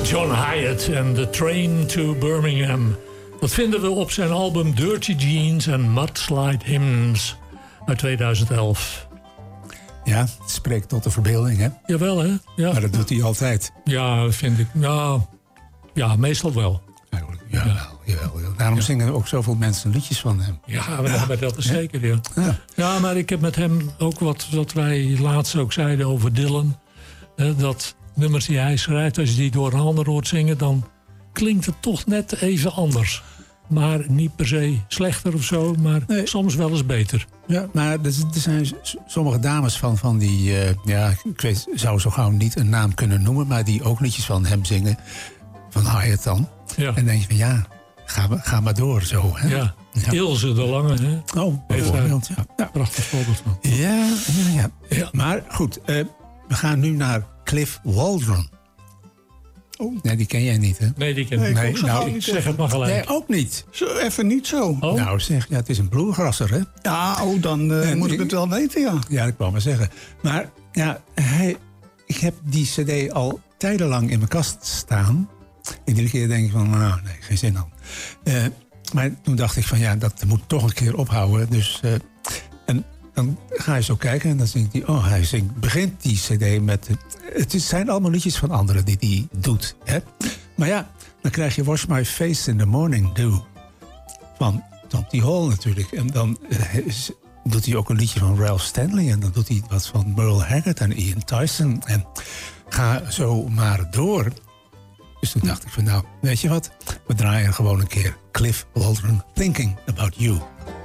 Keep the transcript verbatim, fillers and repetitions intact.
John Hyatt en The Train to Birmingham. Dat vinden we op zijn album Dirty Jeans and Mudslide Hymns uit tweeduizend elf. Ja, het spreekt tot de verbeelding, hè? Jawel, hè? Ja. Maar dat doet hij altijd. Ja, vind ik. Ja, ja meestal wel. Eigenlijk, jawel, jawel, jawel. Daarom ja. zingen ook zoveel mensen liedjes van hem. Ja, we hebben dat is zeker, ja. Ja. Ja, maar ik heb met hem ook wat, wat wij laatst ook zeiden over Dylan. Hè, dat nummers die hij schrijft, als je die door een ander hoort zingen, dan klinkt het toch net even anders. Maar niet per se slechter of zo, maar nee. soms wel eens beter. Ja, maar er zijn sommige dames van, van die... Uh, ja, ik weet, zou zo gauw niet een naam kunnen noemen, maar die ook liedjes van hem zingen. Van Hyatt dan. Ja. En dan denk je van ja, ga, ga maar door zo. Hè? Ja. Ja. Ilse de Lange, hè? Oh, bijvoorbeeld. Ja. Ja. Prachtig voorbeeld van. Ja, ja, ja. ja. Maar goed, uh, we gaan nu naar Cliff Waldron. Oh. Nee, die ken jij niet, hè? Nee, die ken ik nee, niet. Nou, ik zeg het maar gelijk. Nee, ook niet. Zo, even niet zo. Oh. Nou zeg, ja, het is een bluegrasser, hè? Ja, oh, dan uh, moet ik het wel weten, ja. Ja, dat kwam maar zeggen. Maar ja, hij, ik heb die cd al tijdenlang in mijn kast staan. En iedere keer denk ik van, nou, nee, geen zin dan. Uh, maar toen dacht ik van, ja, dat moet toch een keer ophouden. Dus, uh, en dan ga je zo kijken en dan zingt hij... Oh, hij zingt, begint die cd met... Het zijn allemaal liedjes van anderen die hij doet. Hè? Maar ja, dan krijg je Wash My Face in the Morning Dew. Van Tom T. Hall natuurlijk. En dan uh, doet hij ook een liedje van Ralph Stanley. En dan doet hij wat van Merle Haggard en Ian Tyson. En ga zo maar door. Dus toen dacht ik van, nou, weet je wat? We draaien gewoon een keer Cliff Waldron, Thinking About You.